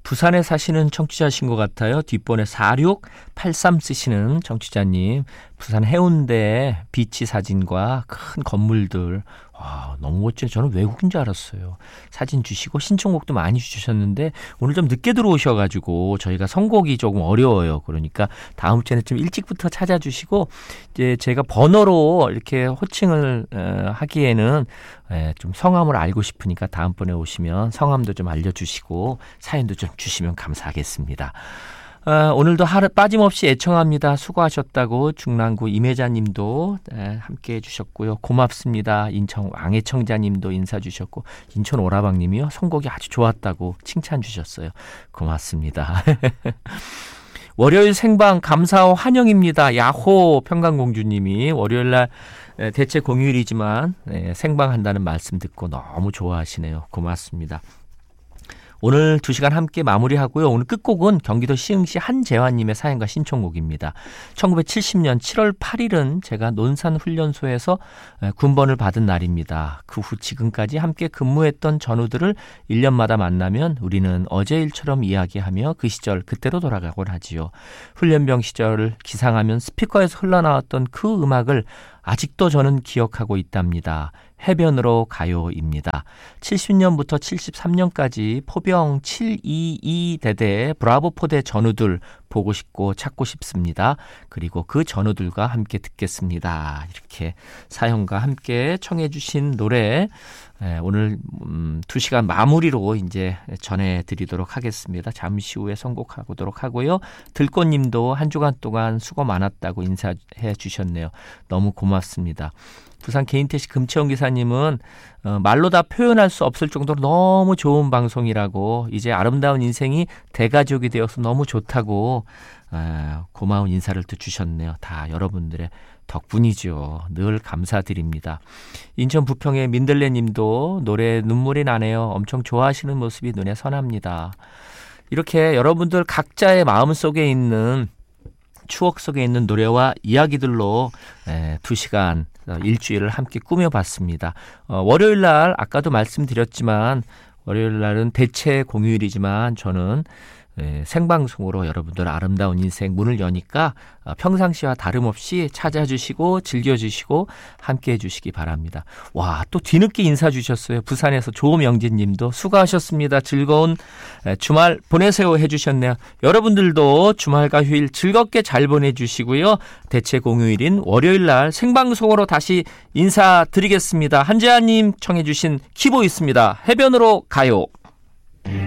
부산에 사시는 청취자신 것 같아요. 뒷번에 4683 쓰시는 청취자님. 부산 해운대 비치 사진과 큰 건물들. 와, 너무 멋지네. 저는 외국인 줄 알았어요. 사진 주시고 신청곡도 많이 주셨는데 오늘 좀 늦게 들어오셔가지고 저희가 선곡이 조금 어려워요. 그러니까 다음 주에는 좀 일찍부터 찾아주시고 이제 제가 번호로 이렇게 호칭을 하기에는 좀 성함을 알고 싶으니까 다음번에 오시면 성함도 좀 알려주시고 사연도 좀 주시면 감사하겠습니다. 오늘도 하루 빠짐없이 애청합니다. 수고하셨다고 중랑구 임혜자님도 함께해 주셨고요. 고맙습니다. 인천 왕애청자님도 인사 주셨고 인천 오라방님이요. 선곡이 아주 좋았다고 칭찬 주셨어요. 고맙습니다. 월요일 생방 감사와 환영입니다. 야호 평강공주님이 월요일날 대체 공휴일이지만 생방한다는 말씀 듣고 너무 좋아하시네요. 고맙습니다. 오늘 2시간 함께 마무리하고요. 오늘 끝곡은 경기도 시흥시 한재환님의 사연과 신청곡입니다. 1970년 7월 8일은 제가 논산훈련소에서 군번을 받은 날입니다. 그 후 지금까지 함께 근무했던 전우들을 1년마다 만나면 우리는 어제 일처럼 이야기하며 그 시절 그때로 돌아가곤 하지요. 훈련병 시절을 기상하면 스피커에서 흘러나왔던 그 음악을 아직도 저는 기억하고 있답니다. 해변으로 가요입니다. 70년부터 73년까지 포병 722대대 브라보 포대 전우들 보고 싶고 찾고 싶습니다. 그리고 그 전우들과 함께 듣겠습니다. 이렇게 사연과 함께 청해 주신 노래 오늘 2시간 마무리로 이제 전해드리도록 하겠습니다. 잠시 후에 선곡하도록 하고요. 들꽃님도 한 주간 동안 수고 많았다고 인사해 주셨네요. 너무 고맙습니다. 부산 개인택시 금채원 기사님은 말로 다 표현할 수 없을 정도로 너무 좋은 방송이라고 이제 아름다운 인생이 대가족이 되어서 너무 좋다고 고마운 인사를 또 주셨네요. 다 여러분들의 덕분이죠. 늘 감사드립니다. 인천 부평의 민들레님도 노래 눈물이 나네요. 엄청 좋아하시는 모습이 눈에 선합니다. 이렇게 여러분들 각자의 마음속에 있는 추억 속에 있는 노래와 이야기들로 2시간 일주일을 함께 꾸며봤습니다. 월요일 날 아까도 말씀드렸지만 월요일 날은 대체 공휴일이지만 저는 생방송으로 여러분들 아름다운 인생 문을 여니까 평상시와 다름없이 찾아주시고 즐겨주시고 함께해 주시기 바랍니다. 와, 또 뒤늦게 인사 주셨어요. 부산에서 조명진 님도 수고하셨습니다. 즐거운 주말 보내세요 해주셨네요. 여러분들도 주말과 휴일 즐겁게 잘 보내주시고요. 대체 공휴일인 월요일 날 생방송으로 다시 인사드리겠습니다. 한재환님 청해 주신 키보이스입니다. 해변으로 가요.